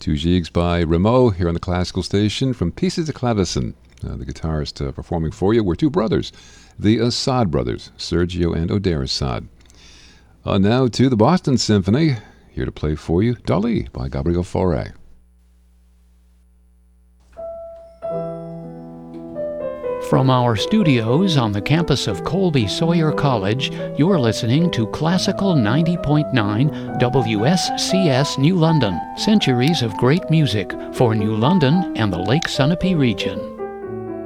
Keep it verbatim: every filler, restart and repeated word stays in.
Two Gigs by Rameau here on the Classical Station from Pieces de Clavecin. Uh, the guitarist uh, performing for you were two brothers, the Assad brothers, Sergio and Odair Assad. Uh, now to the Boston Symphony. Here to play for you, Dali by Gabriel Fauré. From our studios on the campus of Colby Sawyer College, you're listening to Classical ninety point nine W S C S New London. Centuries of great music for New London and the Lake Sunapee region.